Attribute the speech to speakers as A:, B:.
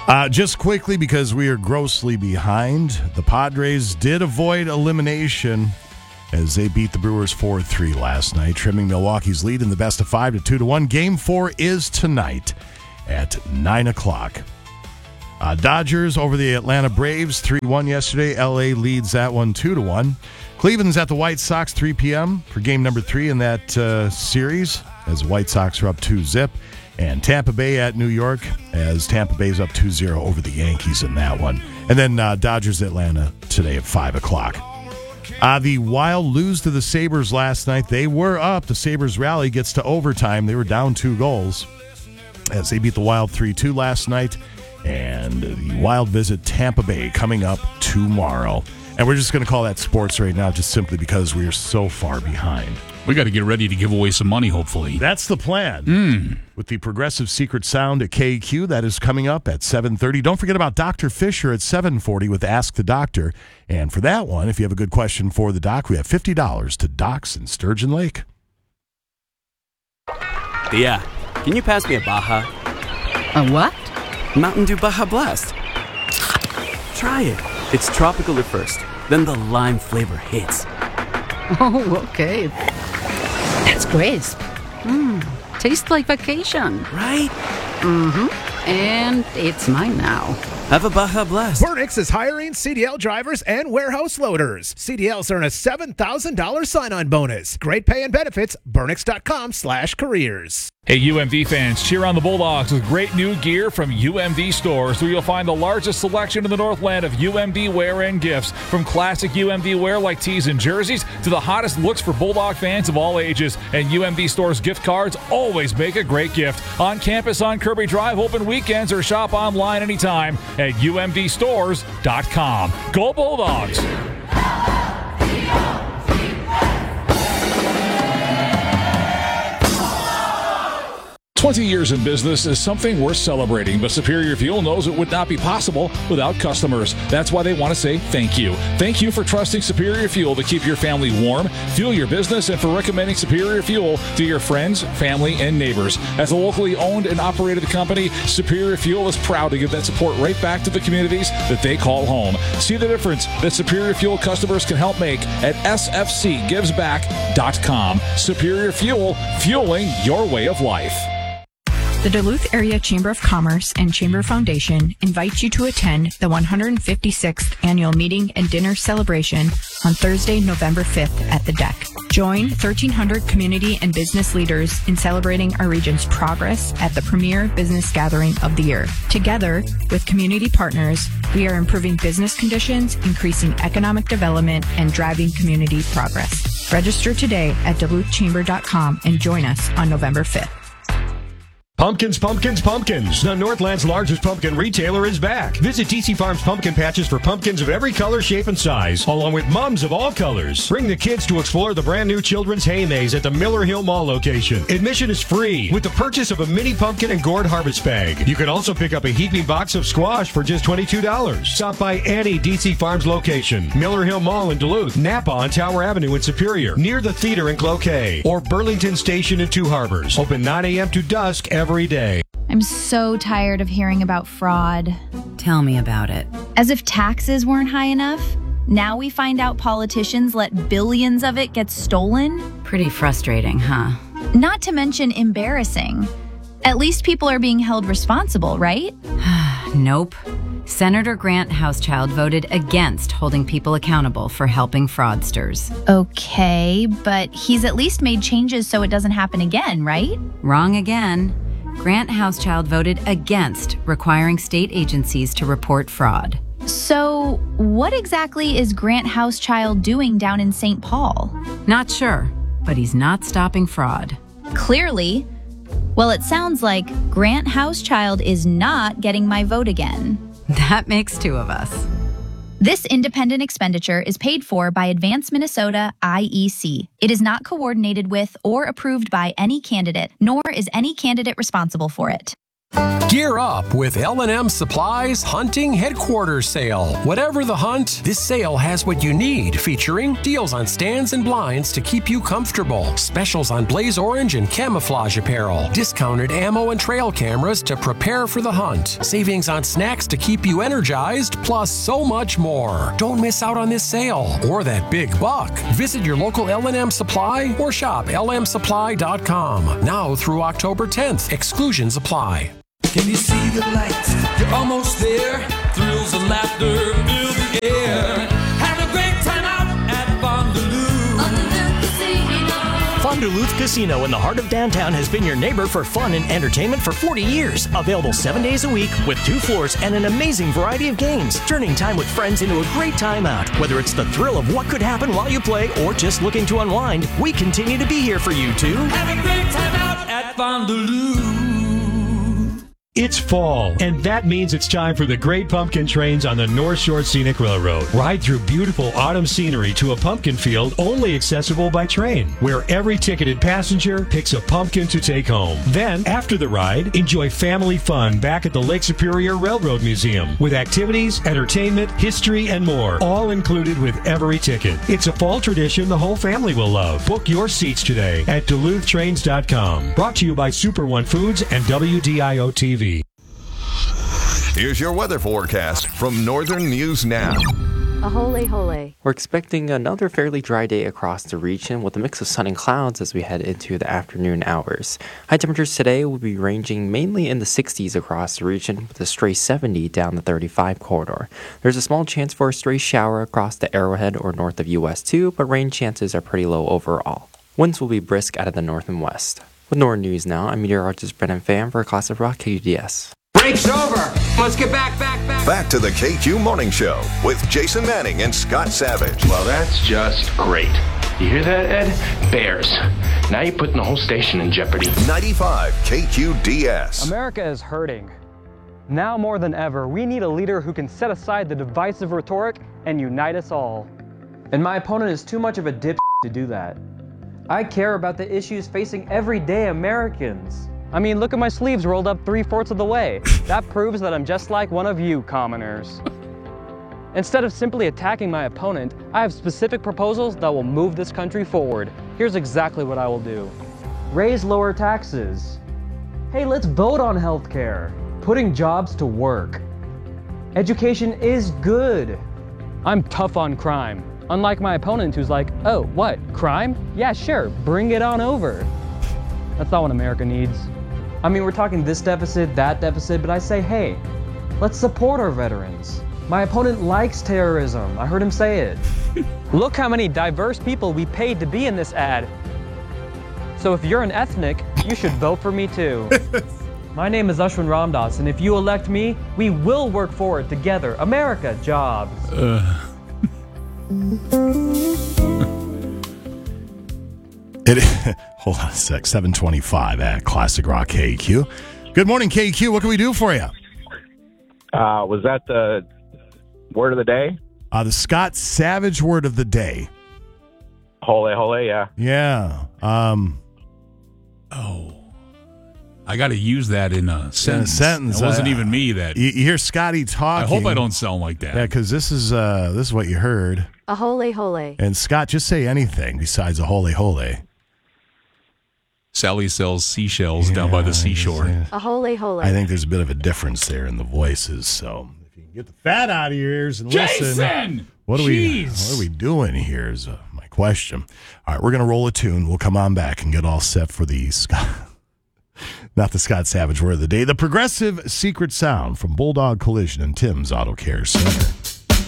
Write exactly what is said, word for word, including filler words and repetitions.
A: Uh, just quickly, because we are grossly behind, the Padres did avoid elimination as they beat the Brewers four three last night, trimming Milwaukee's lead in the best of five to two to one. Game four is tonight at nine o'clock. Uh, Dodgers over the Atlanta Braves three one yesterday. L A leads that one two to one. Cleveland's at the White Sox three p.m. for game number three in that uh, series as the White Sox are up two zip. And Tampa Bay at New York as Tampa Bay's up two zero over the Yankees in that one. And then uh, Dodgers Atlanta today at five o'clock. Uh, the Wild lose to the Sabres last night. They were up. The Sabres rally gets to overtime. They were down two goals as they beat the Wild three two last night. And the Wild visit Tampa Bay coming up tomorrow. And we're just going to call that sports right now just simply because we are so far behind.
B: We got to get ready to give away some money, hopefully.
A: That's the plan.
B: Mm.
A: With the Progressive Secret Sound at K Q, that is coming up at seven thirty. Don't forget about Doctor Fisher at seven forty with Ask the Doctor. And for that one, if you have a good question for the doc, we have fifty dollars to Docs in Sturgeon Lake.
C: Thea, can you pass me a Baja?
D: A what?
C: Mountain Dew Baja Blast. Try it. It's tropical at first, then the lime flavor hits.
D: Oh, okay. That's crisp. Mmm, tastes like vacation.
C: Right?
D: Mm-hmm. And it's mine now.
C: Have a Baja Blast.
E: Burnix is hiring C D L drivers and warehouse loaders. C D Ls earn a seven thousand dollars sign-on bonus. Great pay and benefits. Burnix.com slash careers.
F: Hey, U M D fans, cheer on the Bulldogs with great new gear from U M D stores, where you'll find the largest selection in the Northland of U M D wear and gifts. From classic U M D wear like tees and jerseys to the hottest looks for Bulldog fans of all ages. And U M D stores gift cards always make a great gift. On campus on Kirby Drive, open weekends, or shop online anytime at U M D stores dot com. Go Bulldogs! twenty years in business is something worth celebrating, but Superior Fuel knows it would not be possible without customers. That's why they want to say thank you. Thank you for trusting Superior Fuel to keep your family warm, fuel your business, and for recommending Superior Fuel to your friends, family, and neighbors. As a locally owned and operated company, Superior Fuel is proud to give that support right back to the communities that they call home. See the difference that Superior Fuel customers can help make at S F C gives back dot com. Superior Fuel, fueling your way of life.
G: The Duluth Area Chamber of Commerce and Chamber Foundation invites you to attend the one hundred fifty-sixth Annual Meeting and Dinner Celebration on Thursday, November fifth at the Deck. Join thirteen hundred community and business leaders in celebrating our region's progress at the premier business gathering of the year. Together with community partners, we are improving business conditions, increasing economic development, and driving community progress. Register today at Duluth Chamber dot com and join us on November fifth.
H: Pumpkins, pumpkins, pumpkins. The Northland's largest pumpkin retailer is back. Visit D C Farms Pumpkin Patches for pumpkins of every color, shape, and size, along with mums of all colors. Bring the kids to explore the brand new Children's Hay Maze at the Miller Hill Mall location. Admission is free with the purchase of a mini pumpkin and gourd harvest bag. You can also pick up a heaping box of squash for just twenty-two dollars. Stop by any D C Farms location. Miller Hill Mall in Duluth, Napa on Tower Avenue in Superior, near the theater in Cloquet, or Burlington Station in Two Harbors. Open nine a.m. to dusk every day.
I: I'm so tired of hearing about fraud.
J: Tell me about it.
I: As if taxes weren't high enough, now we find out politicians let billions of it get stolen.
J: Pretty frustrating, huh?
I: Not to mention embarrassing. At least people are being held responsible, right?
J: Nope. Senator Grant Housechild voted against holding people accountable for helping fraudsters.
I: Okay, but he's at least made changes so it doesn't happen again, right?
J: Wrong again. Grant Housechild voted against requiring state agencies to report fraud.
I: So, what exactly is Grant Housechild doing down in Saint Paul?
J: Not sure, but he's not stopping fraud.
I: Clearly. Well, it sounds like Grant Housechild is not getting my vote again.
J: That makes two of us.
I: This independent expenditure is paid for by Advance Minnesota I E C. It is not coordinated with or approved by any candidate, nor is any candidate responsible for it.
K: Gear Gear up with L and M Supply's Hunting Headquarters Sale. Whatever the hunt, this sale has what you need, featuring deals on stands and blinds to keep you comfortable, specials on blaze orange and camouflage apparel, discounted ammo and trail cameras to prepare for the hunt, savings on snacks to keep you energized, plus so much more. Don't miss out on this sale or that big buck. Visit your local L and M Supply or shop L M supply dot com. Now through October tenth. Exclusions apply.
L: Can you see the light? You're almost there. Thrills and laughter fill the air. Have a great time out at Fond du Lac Casino.
M: Fond du Lac Casino in the heart of downtown has been your neighbor for fun and entertainment for forty years. Available seven days a week with two floors and an amazing variety of games. Turning time with friends into a great time out. Whether it's the thrill of what could happen while you play or just looking to unwind, we continue to be here for you too.
L: Have a great time out at Fond du Lac.
H: It's fall, and that means it's time for the Great Pumpkin Trains on the North Shore Scenic Railroad. Ride through beautiful autumn scenery to a pumpkin field only accessible by train, where every ticketed passenger picks a pumpkin to take home. Then, after the ride, enjoy family fun back at the Lake Superior Railroad Museum with activities, entertainment, history, and more, all included with every ticket. It's a fall tradition the whole family will love. Book your seats today at Duluth Trains dot com. Brought to you by Super One Foods and W D I O T V.
N: Here's your weather forecast from Northern News Now.
O: Ahole hole. We're expecting another fairly dry day across the region with a mix of sun and clouds as we head into the afternoon hours. High temperatures today will be ranging mainly in the sixties across the region with a stray seventy down the thirty-five corridor. There's a small chance for a stray shower across the Arrowhead or north of U S two, but rain chances are pretty low overall. Winds will be brisk out of the north and west. With Northern News Now, I'm meteorologist Brennan Pham for Classic Rock K U D S.
P: Break's over. Let's get back, back, back.
N: Back to the K Q Morning Show with Jason Manning and Scott Savage.
Q: Well, that's just great. You hear that, Ed? Bears. Now you're putting the whole station in jeopardy.
N: ninety-five K Q D S.
R: America is hurting. Now more than ever, we need a leader who can set aside the divisive rhetoric and unite us all.
S: And my opponent is too much of a dip to do that. I care about the issues facing everyday Americans.
R: I mean, look at my sleeves rolled up three-fourths of the way. That proves that I'm just like one of you commoners. Instead of simply attacking my opponent, I have specific proposals that will move this country forward. Here's exactly what I will do.
S: Raise lower taxes. Hey, let's vote on healthcare. Putting jobs to work. Education is good.
R: I'm tough on crime. Unlike my opponent who's like, oh, what, crime? Yeah, sure, bring it on over. That's not what America needs.
S: I mean, we're talking this deficit, that deficit, but I say, hey, let's support our veterans. My opponent likes terrorism. I heard him say it.
R: Look how many diverse people we paid to be in this ad. So if you're an ethnic, you should vote for me too.
S: My name is Ashwin Ramdas, and if you elect me, we will work forward together. America, jobs. Uh.
A: It, hold on a sec. seven twenty-five at Classic Rock K Q. Good morning, K Q. What can we do for you?
T: Uh, was that the word of the day?
A: Uh, the Scott Savage word of the day.
T: Hole, hole, yeah.
A: Yeah. Um,
B: oh. I got to use that in a sentence.
A: In a sentence.
B: It wasn't
A: uh,
B: even me that.
A: You, you hear Scotty talking.
B: I hope I don't sound like that.
A: Yeah, because this is uh, this is what you heard.
O: A hole, hole.
A: And Scott, just say anything besides a hole, hole.
B: Sally sells seashells yeah, down by the seashore.
O: A hole, hole.
A: I think there's a bit of a difference there in the voices. So if you can get the fat out of your ears and
B: Jason!
A: listen, what are we what are we doing here? Is uh, my question. All right, we're gonna roll a tune. We'll come on back and get all set for the Scott. Not the Scott Savage word of the day. The Progressive Secret Sound from Bulldog Collision and Tim's Auto Care Center.